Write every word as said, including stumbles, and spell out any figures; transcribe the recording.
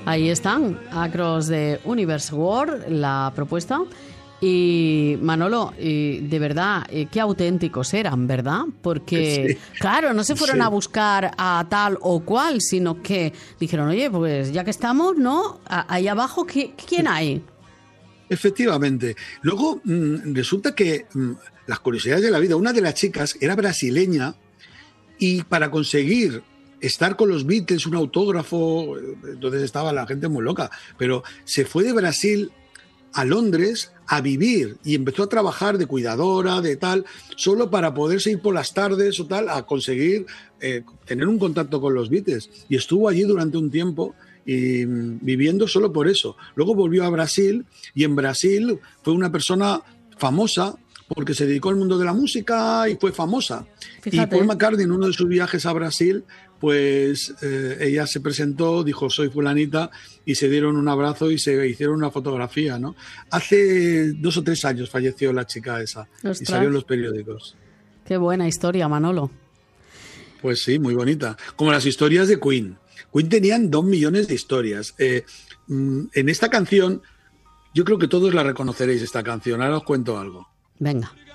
Ahí están, Across the Universe World, la propuesta. Y Manolo, y de verdad, eh, qué auténticos eran, ¿verdad? Porque, sí. claro, no se fueron sí. a buscar a tal o cual, sino que dijeron, oye, pues ya que estamos, ¿no? Ahí abajo, ¿quién hay? Efectivamente. Luego mmm, resulta que mmm, las curiosidades de la vida, una de las chicas era brasileña y para conseguir estar con los Beatles, un autógrafo, entonces estaba la gente muy loca, pero se fue de Brasil a Londres a vivir y empezó a trabajar de cuidadora, de tal, solo para poderse ir por las tardes o tal, a conseguir eh, tener un contacto con los Beatles. Y estuvo allí durante un tiempo y viviendo solo por eso. Luego volvió a Brasil y en Brasil fue una persona famosa porque se dedicó al mundo de la música y fue famosa. Fíjate. Y Paul McCartney en uno de sus viajes a Brasil, pues eh, ella se presentó, dijo soy fulanita y se dieron un abrazo y se hicieron una fotografía, ¿no? Hace dos o tres años falleció la chica esa. Ostras. Y salió en los periódicos. Qué buena historia, Manolo. Pues sí, muy bonita. Como las historias de Queen. Queen tenían dos millones de historias. Eh, en esta canción, yo creo que todos la reconoceréis, esta canción. Ahora os cuento algo. Venga.